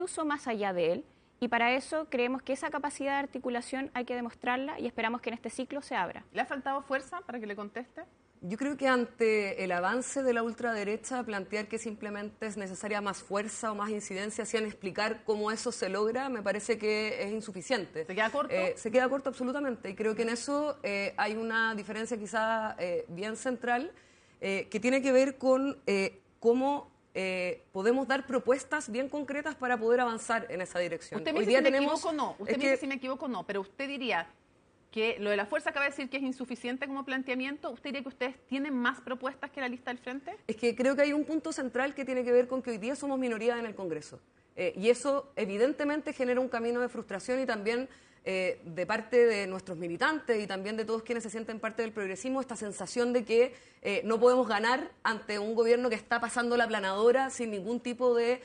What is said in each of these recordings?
incluso más allá de él. Y para eso creemos que esa capacidad de articulación hay que demostrarla y esperamos que en este ciclo se abra. ¿Le ha faltado fuerza para que le conteste? Yo creo que ante el avance de la ultraderecha, plantear que simplemente es necesaria más fuerza o más incidencia, sin explicar cómo eso se logra, me parece que es insuficiente. ¿Se queda corto? Se queda corto absolutamente, y creo que en eso hay una diferencia quizá bien central, que tiene que ver con cómo podemos dar propuestas bien concretas para poder avanzar en esa dirección. Usted me dice si me equivoco o no, usted me dice si me equivoco o no, pero usted diría que lo de la fuerza acaba de decir que es insuficiente como planteamiento. ¿Usted diría que ustedes tienen más propuestas que la lista del Frente? Es que creo que hay un punto central que tiene que ver con que hoy día somos minoría en el Congreso. Y eso evidentemente genera un camino de frustración y también de parte de nuestros militantes y también de todos quienes se sienten parte del progresismo, esta sensación de que no podemos ganar ante un gobierno que está pasando la planadora sin ningún tipo de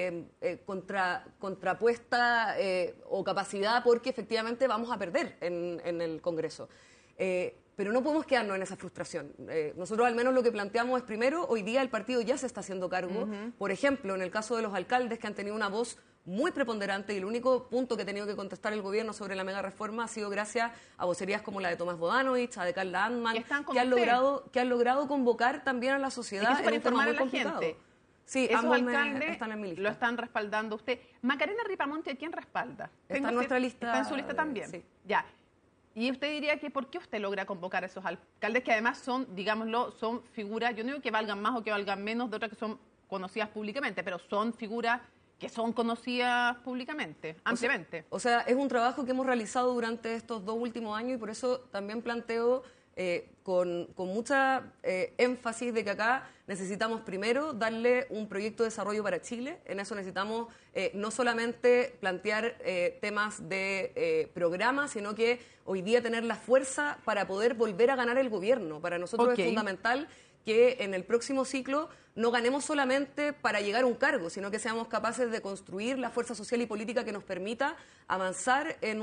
contrapuesta o capacidad, porque efectivamente vamos a perder en el Congreso. Pero no podemos quedarnos en esa frustración. Nosotros al menos lo que planteamos es, primero, hoy día el partido ya se está haciendo cargo. Por ejemplo, en el caso de los alcaldes que han tenido una voz muy preponderante, y el único punto que ha tenido que contestar el gobierno sobre la mega reforma ha sido gracias a vocerías como la de Tomás Bodanovich, a de Carla Antman, que han logrado convocar también a la sociedad. Es que para informar a la gente. Sí, esos ambos alcaldes están en mi lista. lo están respaldando usted. Macarena Ripamonte, ¿a quién respalda? Está en nuestra lista. ¿Está en su lista también? Sí. Ya. Y usted diría que ¿por qué usted logra convocar a esos alcaldes que además son, digámoslo, son figuras, yo no digo que valgan más o que valgan menos de otras que son conocidas públicamente, pero son figuras que son conocidas públicamente, ampliamente? O sea, es un trabajo que hemos realizado durante estos 2 últimos años, y por eso también planteo con mucha énfasis de que acá necesitamos primero darle un proyecto de desarrollo para Chile. En eso necesitamos no solamente plantear temas de programas, sino que hoy día tener la fuerza para poder volver a ganar el gobierno. Para nosotros es fundamental que en el próximo ciclo no ganemos solamente para llegar a un cargo, sino que seamos capaces de construir la fuerza social y política que nos permita avanzar en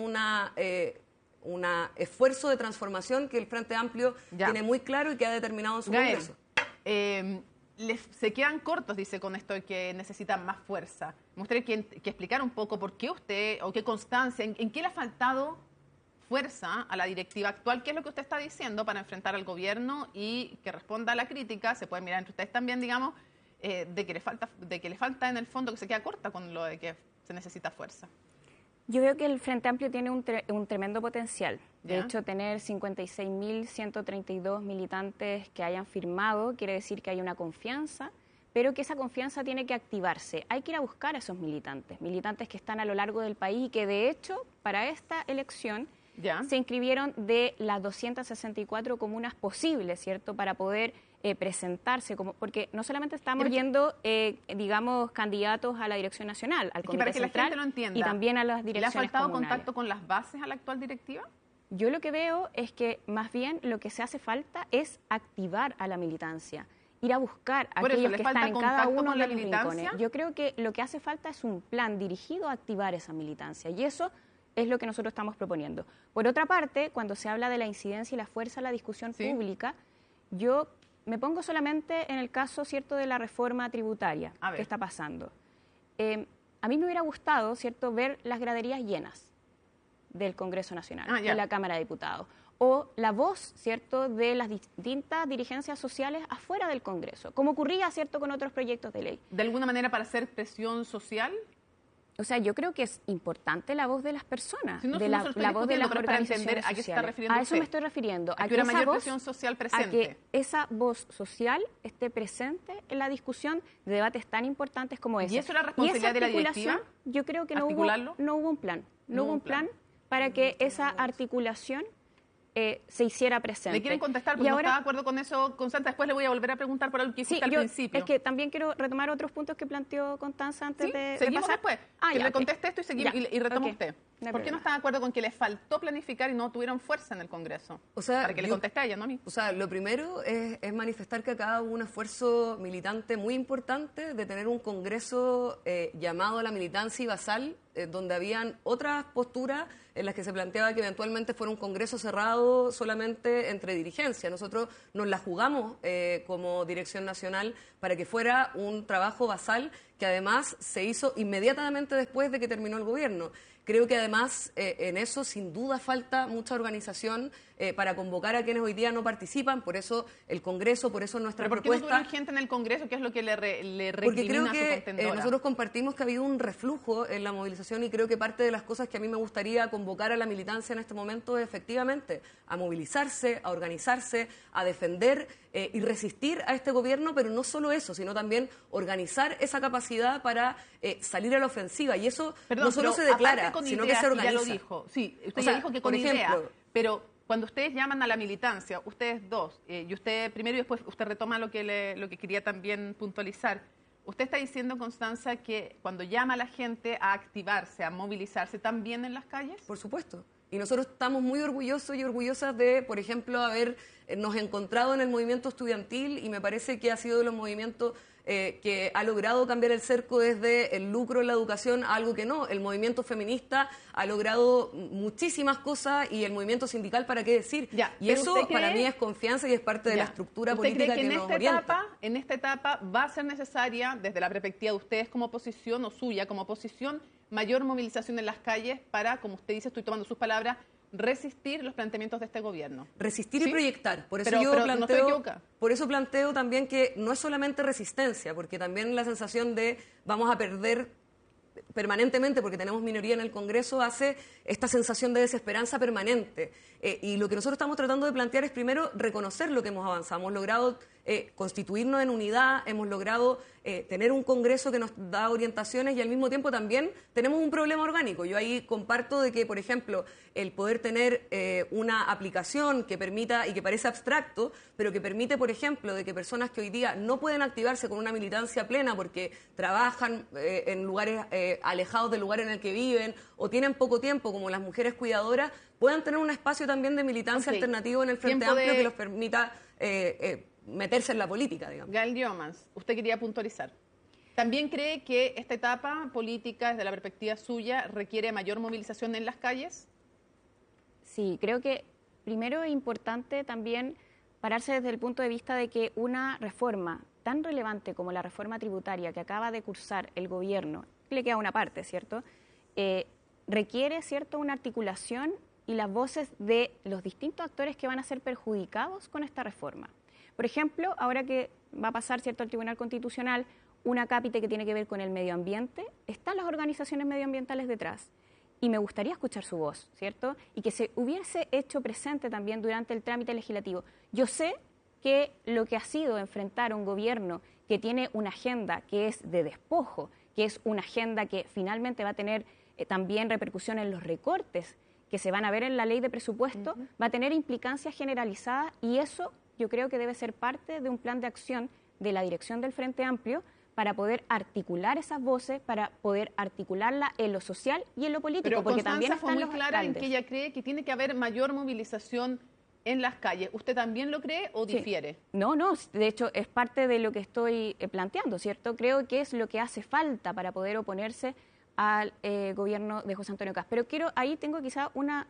un esfuerzo de transformación que el Frente Amplio tiene muy claro y que ha determinado en su Congreso. Se quedan cortos, dice, con esto de que necesitan más fuerza. Me gustaría que explicara un poco por qué usted, o qué constancia, en qué le ha faltado fuerza a la directiva actual, qué es lo que usted está diciendo para enfrentar al gobierno y que responda a la crítica, se puede mirar entre ustedes también, digamos, de que le falta en el fondo, que se queda corta con lo de que se necesita fuerza. Yo veo que el Frente Amplio tiene un tremendo potencial. De hecho, tener 56.132 militantes que hayan firmado quiere decir que hay una confianza, pero que esa confianza tiene que activarse. Hay que ir a buscar a esos militantes que están a lo largo del país y que, de hecho, para esta elección se inscribieron de las 264 comunas posibles, ¿cierto?, para poder presentarse, porque no solamente estamos yendo, digamos, candidatos a la dirección nacional, al Comité Central, y también a las direcciones comunales. ¿Le ha faltado contacto con las bases a la actual directiva? Yo lo que veo es que más bien lo que se hace falta es activar a la militancia, ir a buscar a aquellos que están en cada uno de los rincones. Yo creo que lo que hace falta es un plan dirigido a activar esa militancia, y eso es lo que nosotros estamos proponiendo. Por otra parte, cuando se habla de la incidencia y la fuerza de la discusión pública, yo me pongo solamente en el caso, ¿cierto?, de la reforma tributaria que está pasando. A mí me hubiera gustado, ¿cierto?, ver las graderías llenas del Congreso Nacional, de la Cámara de Diputados, o la voz, ¿cierto?, de las distintas dirigencias sociales afuera del Congreso, como ocurría, ¿cierto?, con otros proyectos de ley. ¿De alguna manera para hacer presión social? O sea, yo creo que es importante la voz de las personas, si no, la voz de las organizaciones ¿a qué se está refiriendo a eso me estoy refiriendo. A que una mayor presión social presente. A que esa voz social esté presente en la discusión de debates tan importantes como ese. ¿Y eso es la responsabilidad de la directiva? Yo creo que no hubo un plan. No hubo un plan para que esa articulación se hiciera presente. ¿Le quieren contestar? Porque no está de acuerdo con eso, Constanza. Después le voy a volver a preguntar por algo que dijiste al principio. Es que también quiero retomar otros puntos que planteó Constanza antes de seguimos pasar. Después. Que le conteste esto y retoma usted. ¿Por qué no está de acuerdo con que le faltó planificar y no tuvieron fuerza en el Congreso? O sea, para que le conteste a ella, no a mí. O sea, lo primero es manifestar que acá hubo un esfuerzo militante muy importante de tener un Congreso llamado a la militancia y basal donde habían otras posturas en las que se planteaba que eventualmente fuera un congreso cerrado solamente entre dirigencia. Nosotros nos la jugamos como Dirección Nacional para que fuera un trabajo basal que además se hizo inmediatamente después de que terminó el gobierno. Creo que además en eso sin duda falta mucha organización para convocar a quienes hoy día no participan, por eso el Congreso, por eso nuestra propuesta. ¿Por qué no tuvieron gente en el Congreso? ¿Qué es lo que le recrimina Porque creo a su contendora? nosotros compartimos que ha habido un reflujo en la movilización y creo que parte de las cosas que a mí me gustaría convocar a la militancia en este momento es efectivamente a movilizarse, a organizarse, a defender y resistir a este gobierno, pero no solo eso, sino también organizar esa capacidad para salir a la ofensiva. Y eso no solo se declara, sino que se organiza. Ya lo dijo. Sí, usted ya dijo que con idea, pero cuando ustedes llaman a la militancia, ustedes dos, y usted primero y después usted retoma lo que quería también puntualizar, usted está diciendo, Constanza, que cuando llama a la gente a activarse, a movilizarse, ¿también en las calles? Por supuesto. Y nosotros estamos muy orgullosos y orgullosas de, por ejemplo, habernos encontrado en el movimiento estudiantil y me parece que ha sido de los movimientos que ha logrado cambiar el cerco desde el lucro en la educación a algo que no. El movimiento feminista ha logrado muchísimas cosas y el movimiento sindical, ¿para qué decir? Y eso para mí es confianza y es parte de la estructura política que nos orienta. En esta etapa va a ser necesaria, desde la perspectiva de ustedes como oposición o suya como oposición, mayor movilización en las calles para, como usted dice, estoy tomando sus palabras, resistir los planteamientos de este gobierno. Resistir y proyectar. Por eso no estoy equivocada. Por eso planteo también que no es solamente resistencia, porque también la sensación de vamos a perder permanentemente porque tenemos minoría en el Congreso hace esta sensación de desesperanza permanente. Y lo que nosotros estamos tratando de plantear es primero reconocer lo que hemos avanzado. Hemos logrado constituirnos en unidad, hemos logrado tener un Congreso que nos da orientaciones y al mismo tiempo también tenemos un problema orgánico. Yo ahí comparto de que, por ejemplo, el poder tener una aplicación que permita, y que parece abstracto, pero que permite, por ejemplo, de que personas que hoy día no pueden activarse con una militancia plena porque trabajan en lugares alejados del lugar en el que viven o tienen poco tiempo, como las mujeres cuidadoras, puedan tener un espacio también de militancia alternativo en el Frente Amplio que los permita meterse en la política, digamos. Gael Youmans, usted quería puntualizar. ¿También cree que esta etapa política, desde la perspectiva suya, requiere mayor movilización en las calles? Sí, creo que primero es importante también pararse desde el punto de vista de que una reforma tan relevante como la reforma tributaria que acaba de cursar el gobierno, le queda una parte, ¿cierto?, requiere, ¿cierto?, una articulación y las voces de los distintos actores que van a ser perjudicados con esta reforma. Por ejemplo, ahora que va a pasar, ¿cierto?, al Tribunal Constitucional un acápite que tiene que ver con el medio ambiente, están las organizaciones medioambientales detrás. Y me gustaría escuchar su voz, ¿cierto? Y que se hubiese hecho presente también durante el trámite legislativo. Yo sé que lo que ha sido enfrentar a un gobierno que tiene una agenda que es de despojo, que es una agenda que finalmente va a tener también repercusión en los recortes que se van a ver en la ley de presupuesto, va a tener implicancias generalizadas y eso yo creo que debe ser parte de un plan de acción de la dirección del Frente Amplio para poder articular esas voces, para poder articularla en lo social y en lo político. Pero porque Constanza también fue muy clara en que ella cree que tiene que haber mayor movilización en las calles. ¿Usted también lo cree o difiere? Sí. No, de hecho es parte de lo que estoy planteando, ¿cierto? Creo que es lo que hace falta para poder oponerse al gobierno de José Antonio Kast. Pero ahí tengo quizá una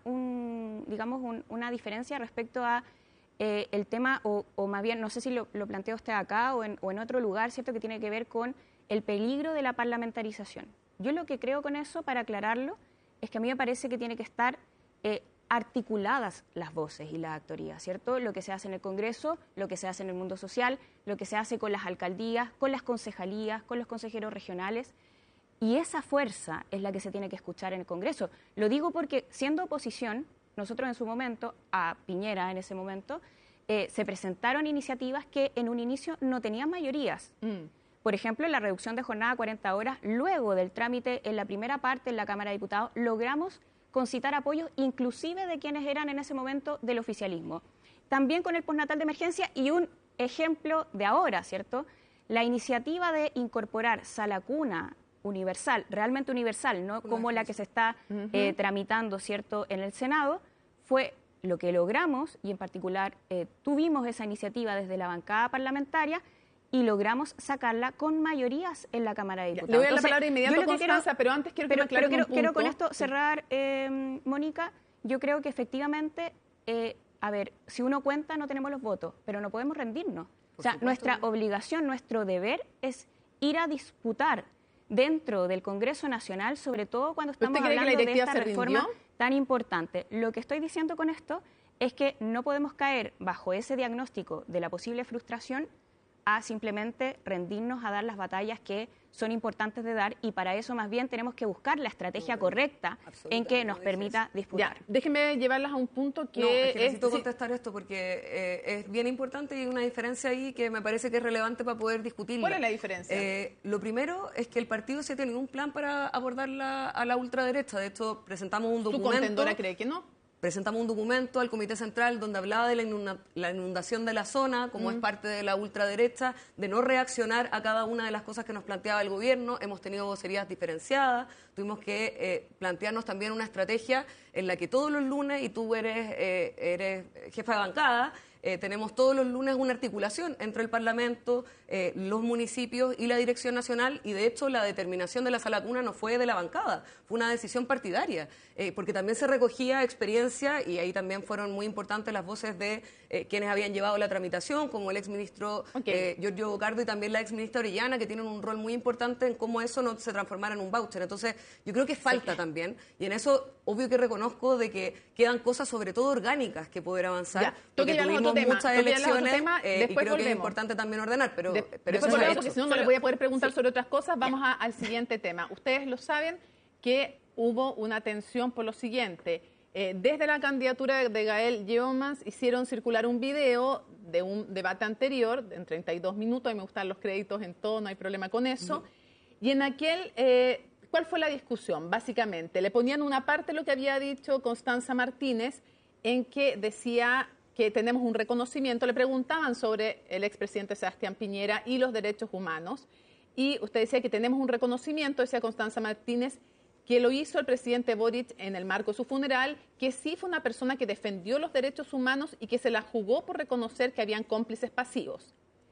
diferencia respecto a el tema, o más bien, no sé si lo plantea usted acá o en otro lugar, ¿cierto?, que tiene que ver con el peligro de la parlamentarización. Yo lo que creo con eso, para aclararlo, es que a mí me parece que tiene que estar articuladas las voces y las actorías, ¿cierto? Lo que se hace en el Congreso, lo que se hace en el mundo social, lo que se hace con las alcaldías, con las concejalías, con los consejeros regionales. Y esa fuerza es la que se tiene que escuchar en el Congreso. Lo digo porque, siendo oposición, nosotros en su momento, a Piñera en ese momento, se presentaron iniciativas que en un inicio no tenían mayorías. Por ejemplo, la reducción de jornada a 40 horas, luego del trámite en la primera parte en la Cámara de Diputados, logramos concitar apoyos inclusive de quienes eran en ese momento del oficialismo. También con el postnatal de emergencia y un ejemplo de ahora, ¿cierto? La iniciativa de incorporar sala cuna universal, realmente universal, no como la que se está tramitando, ¿cierto?, en el Senado, fue lo que logramos y en particular tuvimos esa iniciativa desde la bancada parlamentaria y logramos sacarla con mayorías en la Cámara de Diputados. Le voy a dar la palabra inmediato a Constanza, pero antes quiero que me aclare un punto. Quiero con esto cerrar, Mónica. Yo creo que efectivamente, a ver, si uno cuenta no tenemos los votos, pero no podemos rendirnos. O sea, nuestra obligación, nuestro deber es ir a disputar dentro del Congreso Nacional, sobre todo cuando estamos hablando de esta reforma tan importante. Lo que estoy diciendo con esto es que no podemos caer bajo ese diagnóstico de la posible frustración a simplemente rendirnos a dar las batallas que son importantes de dar, y para eso más bien tenemos que buscar la estrategia correcta en que nos permita disputar. Ya, déjenme llevarlas a un punto que... necesito contestar esto porque es bien importante y hay una diferencia ahí que me parece que es relevante para poder discutirla. ¿Cuál es la diferencia? Lo primero es que el partido sí tiene un plan para abordar a la ultraderecha. De hecho, presentamos un documento... ¿Tu contendora cree que no? Presentamos un documento al Comité Central donde hablaba de la inundación de la zona, como es parte de la ultraderecha, de no reaccionar a cada una de las cosas que nos planteaba el gobierno. Hemos tenido vocerías diferenciadas, tuvimos que plantearnos también una estrategia en la que todos los lunes, y tú eres jefa de bancada, tenemos todos los lunes una articulación entre el Parlamento, los municipios y la Dirección Nacional, y de hecho la determinación de la sala cuna no fue de la bancada, fue una decisión partidaria, porque también se recogía experiencia y ahí también fueron muy importantes las voces de quienes habían llevado la tramitación, como el exministro Giorgio Bocardo y también la exministra Orellana, que tienen un rol muy importante en cómo eso no se transformara en un voucher. Entonces, yo creo que falta también, y en eso obvio que reconozco de que quedan cosas sobre todo orgánicas que poder avanzar, porque tuvimos muchas elecciones y creo que es importante también ordenar, pero eso se ha hecho. Porque si no, no les voy a poder preguntar sobre otras cosas. Vamos al siguiente tema. Ustedes lo saben que hubo una tensión por lo siguiente. Desde la candidatura de Gael Yeomans hicieron circular un video de un debate anterior, en 32 minutos, y me gustan los créditos en todo, no hay problema con eso. Y en aquel, ¿cuál fue la discusión? Básicamente, le ponían una parte lo que había dicho Constanza Martínez, en que decía que tenemos un reconocimiento, le preguntaban sobre el expresidente Sebastián Piñera y los derechos humanos, y usted decía que tenemos un reconocimiento, decía Constanza Martínez, que lo hizo el presidente Boric en el marco de su funeral, que sí fue una persona que defendió los derechos humanos y que se la jugó por reconocer que habían cómplices pasivos.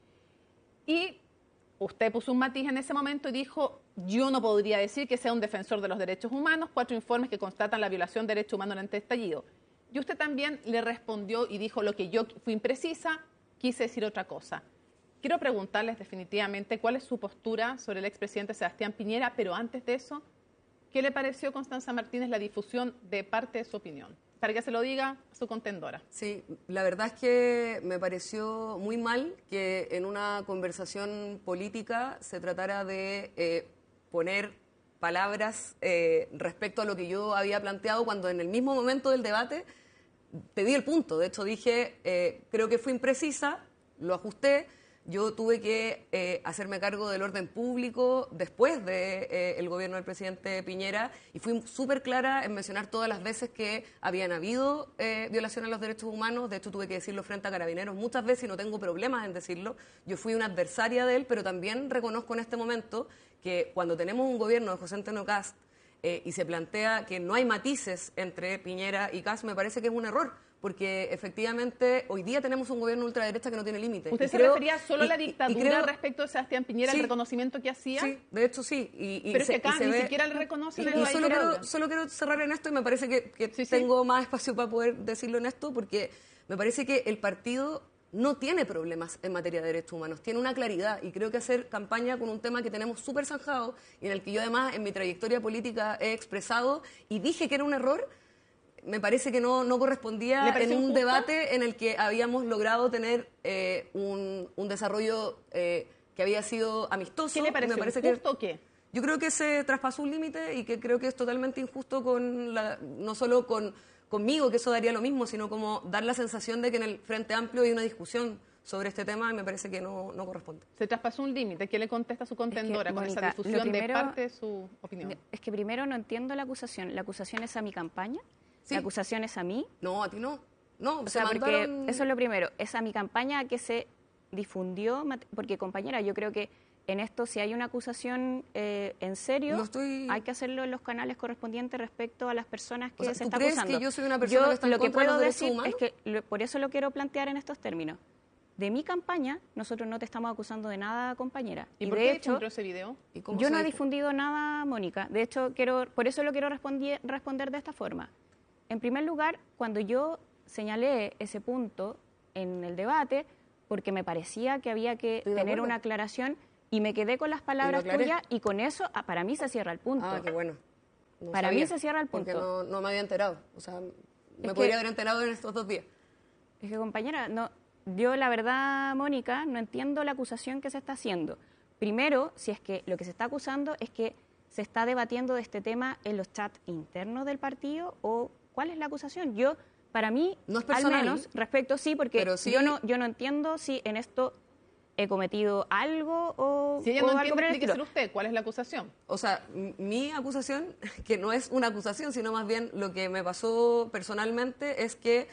Y usted puso un matiz en ese momento y dijo, yo no podría decir que sea un defensor de los derechos humanos, 4 informes que constatan la violación de derechos humanos durante el estallido. Y usted también le respondió y dijo, lo que yo fui imprecisa, quise decir otra cosa. Quiero preguntarles definitivamente cuál es su postura sobre el expresidente Sebastián Piñera, pero antes de eso, ¿qué le pareció, Constanza Martínez, la difusión de parte de su opinión? Para que se lo diga a su contendora. Sí, la verdad es que me pareció muy mal que en una conversación política se tratara de poner palabras respecto a lo que yo había planteado cuando en el mismo momento del debate pedí el punto. De hecho dije, creo que fue imprecisa, lo ajusté. Yo tuve que hacerme cargo del orden público después del gobierno del presidente Piñera y fui súper clara en mencionar todas las veces que habían habido violaciones a los derechos humanos. De hecho, tuve que decirlo frente a Carabineros muchas veces y no tengo problemas en decirlo. Yo fui una adversaria de él, pero también reconozco en este momento que cuando tenemos un gobierno de José Antonio Kast y se plantea que no hay matices entre Piñera y Kast, me parece que es un error. Porque efectivamente hoy día tenemos un gobierno ultraderecha que no tiene límites. ¿Usted se refería solo a la dictadura respecto de Sebastián Piñera, el reconocimiento que hacía? Sí, de hecho sí. Pero es que acá ni siquiera le reconocen la dictadura. Solo quiero cerrar en esto y me parece que tengo más espacio para poder decirlo en esto, porque me parece que el partido no tiene problemas en materia de derechos humanos, tiene una claridad y creo que hacer campaña con un tema que tenemos súper zanjado y en el que yo además en mi trayectoria política he expresado y dije que era un error, me parece que no correspondía en un debate en el que habíamos logrado tener un desarrollo que había sido amistoso. ¿Qué le pareció injusto o qué? Yo creo que se traspasó un límite y que creo que es totalmente injusto no solo conmigo, que eso daría lo mismo, sino como dar la sensación de que en el Frente Amplio hay una discusión sobre este tema y me parece que no corresponde. Se traspasó un límite. ¿Qué le contesta a su contendora con esa difusión de parte de su opinión? Es que primero no entiendo la acusación. ¿La acusación es a mi campaña? Sí. ¿La acusación es a mí? No, a ti no. No, o sea, porque eso es lo primero. Es a mi campaña que se difundió, porque compañera, yo creo que en esto si hay una acusación en serio, hay que hacerlo en los canales correspondientes respecto a las personas que se están acusando. ¿Crees que yo soy una persona que está en contra de los derechos humanos? Es que por eso lo quiero plantear en estos términos. de mi campaña, nosotros no te estamos acusando de nada, compañera. ¿Y por qué difundió ese video? Yo no he difundido nada, Mónica. De hecho, por eso lo quiero responder de esta forma. En primer lugar, cuando yo señalé ese punto en el debate, porque me parecía que había que tener una aclaración, y me quedé con las palabras tuyas, y con eso, para mí se cierra el punto. Ah, qué bueno. No para mí se cierra el punto. Porque no me había enterado. O sea, me podría haber enterado en estos 2 días. Es que, compañera, yo la verdad, Mónica, no entiendo la acusación que se está haciendo. Primero, si es que lo que se está acusando es que se está debatiendo de este tema en los chats internos del partido, o ¿cuál es la acusación? Para mí, no es personal, al menos, respecto sí, porque sí, yo no entiendo si en esto he cometido algo o si ella no o entiende, explíqueselo usted, ¿cuál es la acusación? O sea, mi acusación, que no es una acusación, sino más bien lo que me pasó personalmente, es que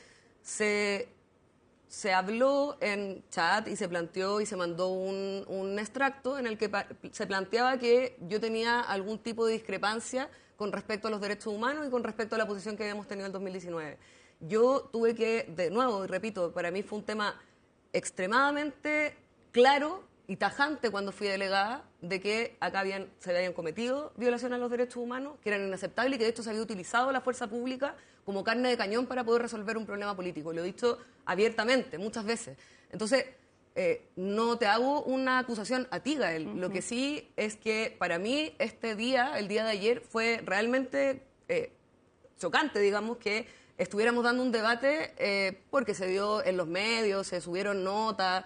se habló en chat y se planteó y se mandó un extracto en el que se planteaba que yo tenía algún tipo de discrepancia con respecto a los derechos humanos y con respecto a la posición que habíamos tenido en 2019. Yo tuve que, de nuevo, y repito, para mí fue un tema extremadamente claro y tajante cuando fui delegada de que acá se habían cometido violaciones a los derechos humanos, que eran inaceptables y que de hecho se había utilizado la fuerza pública como carne de cañón para poder resolver un problema político. Lo he dicho abiertamente, muchas veces. Entonces, no te hago una acusación a ti, Gael. Lo que sí es que para mí este día, el día de ayer, fue realmente chocante, digamos, que estuviéramos dando un debate porque se dio en los medios, se subieron notas...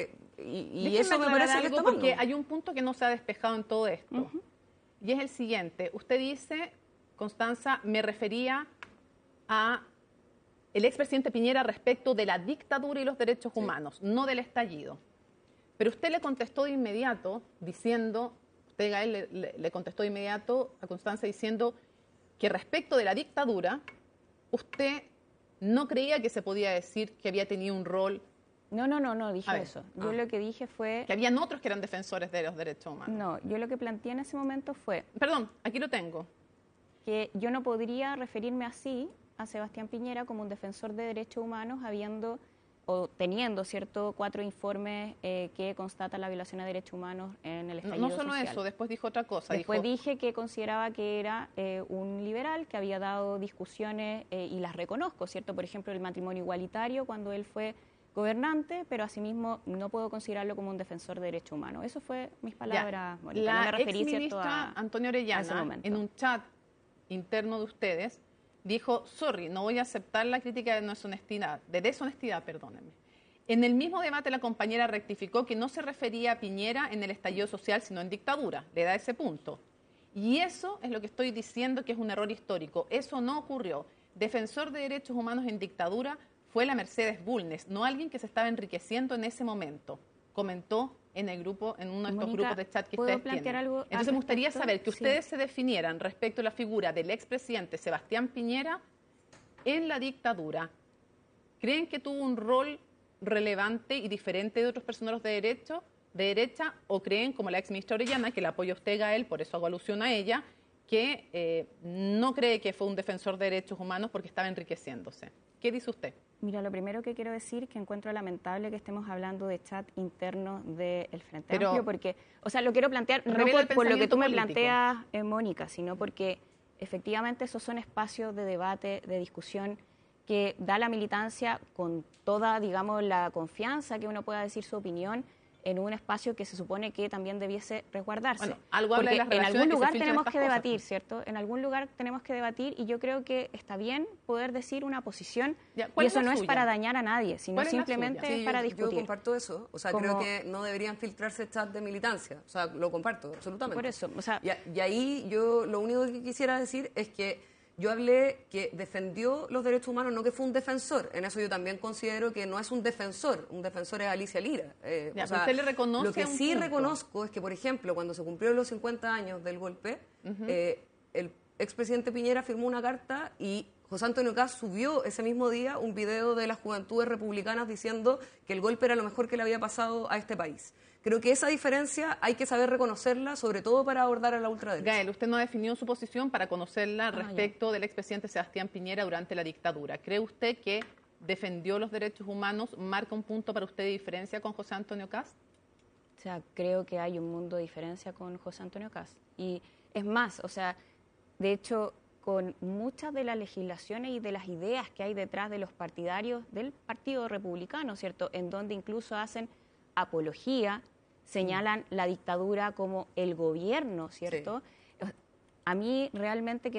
Y eso me parece algo que porque hay un punto que no se ha despejado en todo esto. Y es el siguiente. Usted dice, Constanza, me refería a el expresidente Piñera respecto de la dictadura y los derechos humanos, no del estallido. Pero usted le contestó de inmediato diciendo, usted, Gael, le contestó de inmediato a Constanza diciendo que respecto de la dictadura, usted no creía que se podía decir que había tenido un rol. No dije eso. Yo lo que dije fue... Que habían otros que eran defensores de los derechos humanos. No, yo lo que planteé en ese momento fue... Perdón, aquí lo tengo. Que yo no podría referirme así a Sebastián Piñera como un defensor de derechos humanos teniendo, ¿cierto?, 4 informes que constatan la violación de derechos humanos en el estallido social. No solo eso, después dijo otra cosa. Después dije que consideraba que era un liberal, que había dado discusiones y las reconozco, ¿cierto? Por ejemplo, el matrimonio igualitario cuando él fue gobernante, pero asimismo no puedo considerarlo como un defensor de derechos humanos. Eso fue mis palabras, Mónica. La exministra Antonio Orellana, en un chat interno de ustedes, dijo, no voy a aceptar la crítica de deshonestidad, perdónenme. En el mismo debate la compañera rectificó que no se refería a Piñera en el estallido social, sino en dictadura. Le da ese punto. Y eso es lo que estoy diciendo que es un error histórico. Eso no ocurrió. Defensor de derechos humanos en dictadura fue la Mercedes Bulnes, no alguien que se estaba enriqueciendo en ese momento, comentó en el grupo, en uno de estos grupos de chat que ustedes tienen. Entonces me gustaría saber que ustedes se definieran respecto a la figura del expresidente Sebastián Piñera en la dictadura. ¿Creen que tuvo un rol relevante y diferente de otros personeros de derecha, o creen, como la exministra Orellana, que la apoya usted, Gael, por eso hago alusión a ella, que no cree que fue un defensor de derechos humanos porque estaba enriqueciéndose? ¿Qué dice usted? Mira, lo primero que quiero decir es que encuentro lamentable que estemos hablando de chat interno del Frente Amplio, porque, o sea, lo quiero plantear no por lo que tú me planteas, Mónica, sino porque efectivamente esos son espacios de debate, de discusión, que da la militancia con toda, digamos, la confianza que uno pueda decir su opinión en un espacio que se supone que también debiese resguardarse. Bueno, algo habla de las relaciones. En algún lugar tenemos que debatir, ¿cierto? En algún lugar tenemos que debatir y yo creo que está bien poder decir una posición y eso no es para dañar a nadie, sino simplemente para discutir. Yo comparto eso, o sea, creo que no deberían filtrarse chats de militancia, o sea, lo comparto absolutamente. Por eso, o sea... Y ahí yo lo único que quisiera decir es que yo hablé que defendió los derechos humanos, no que fue un defensor. En eso yo también considero que no es un defensor es Alicia Lira. O sea, ¿usted le reconoce lo que sí reconozco es que, por ejemplo, cuando se cumplieron los 50 años del golpe, el expresidente Piñera firmó una carta y José Antonio Kast subió ese mismo día un video de las juventudes republicanas diciendo que el golpe era lo mejor que le había pasado a este país. Creo que esa diferencia hay que saber reconocerla, sobre todo para abordar a la ultraderecha. Gael, usted no definió su posición para conocerla respecto del expresidente Sebastián Piñera durante la dictadura. ¿Cree usted que defendió los derechos humanos, marca un punto para usted de diferencia con José Antonio Kast? O sea, creo que hay un mundo de diferencia con José Antonio Kast. Y es más, o sea, de hecho, con muchas de las legislaciones y de las ideas que hay detrás de los partidarios del Partido Republicano, ¿cierto? En donde incluso hacen apología, señalan la dictadura como el gobierno, ¿cierto? Sí. A mí realmente que